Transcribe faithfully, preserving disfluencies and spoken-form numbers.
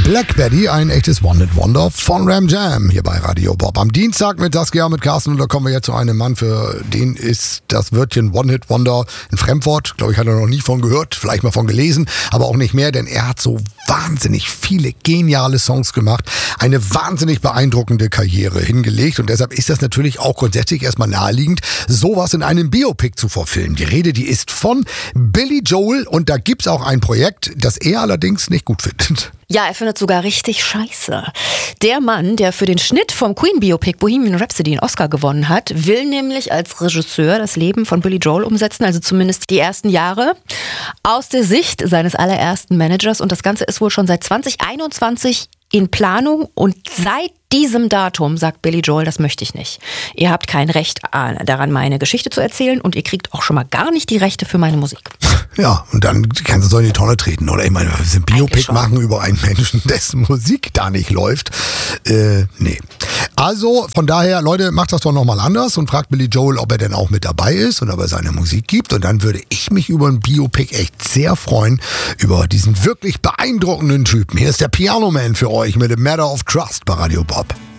Black Betty, ein echtes One-Hit-Wonder von Ram Jam hier bei Radio Bob. Am Dienstag mit Saskia, mit Carsten, und da kommen wir jetzt zu einem Mann, für den ist das Wörtchen One-Hit-Wonder ein Fremdwort. Glaube ich, hat er noch nie von gehört, vielleicht mal von gelesen, aber auch nicht mehr, denn er hat so wahnsinnig viele geniale Songs gemacht, eine wahnsinnig beeindruckende Karriere hingelegt, und deshalb ist das natürlich auch grundsätzlich erstmal naheliegend, sowas in einem Biopic zu verfilmen. Die Rede, die ist von Billy Joel, und da gibt's auch ein Projekt, das er allerdings nicht gut findet. Ja, er findet sogar richtig scheiße. Der Mann, der für den Schnitt vom Queen-Biopic Bohemian Rhapsody einen Oscar gewonnen hat, will nämlich als Regisseur das Leben von Billy Joel umsetzen, also zumindest die ersten Jahre, aus der Sicht seines allerersten Managers. Und das Ganze ist wohl schon seit zwanzig einundzwanzig in Planung, und seit diesem Datum sagt Billy Joel, das möchte ich nicht. Ihr habt kein Recht daran, meine Geschichte zu erzählen, und ihr kriegt auch schon mal gar nicht die Rechte für meine Musik. Ja, und dann kannst du so in die Tonne treten, oder? Ich meine, wir sind Biopic machen über einen Menschen, dessen Musik da nicht läuft. Äh, nee. Also, von daher, Leute, macht das doch nochmal anders und fragt Billy Joel, ob er denn auch mit dabei ist und ob er seine Musik gibt. Und dann würde ich mich über ein Biopic echt sehr freuen, über diesen wirklich beeindruckenden Typen. Hier ist der Piano Man für euch mit A Matter of Trust bei Radio Bob.